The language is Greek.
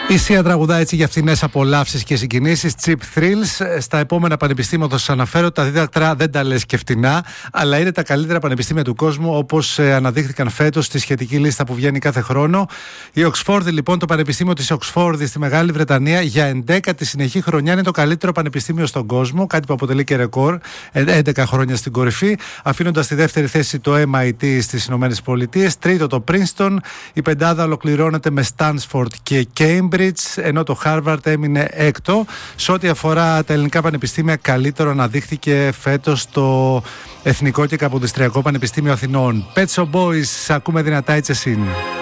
Η Σία τραγουδά έτσι για φθηνές απολαύσεις και συγκινήσεις, cheap thrills. Στα επόμενα πανεπιστήμια θα σας αναφέρω, τα δίδακτρα δεν τα λες και φτηνά, αλλά είναι τα καλύτερα πανεπιστήμια του κόσμου, όπως αναδείχθηκαν φέτος στη σχετική λίστα που βγαίνει κάθε χρόνο. Η Οξφόρδη, λοιπόν, το Πανεπιστήμιο της Οξφόρδης στη Μεγάλη Βρετανία, για 11η συνεχή χρονιά είναι το καλύτερο πανεπιστήμιο στον κόσμο, κάτι που αποτελεί και ρεκόρ, 11 χρόνια στην κορυφή, αφήνοντας στη δεύτερη θέση το MIT στις Ηνωμένες Πολιτείες, τρίτο το Princeton, η πεντάδα ολοκληρώνεται με Stanford και Cambridge, ενώ το Harvard έμεινε έκτο. Σε ό,τι αφορά τα ελληνικά πανεπιστήμια, καλύτερο αναδείχθηκε φέτος το Εθνικό και Καποδιστριακό Πανεπιστήμιο Αθηνών. Pet Shop Boys, ακούμε δυνατά, it's a sin.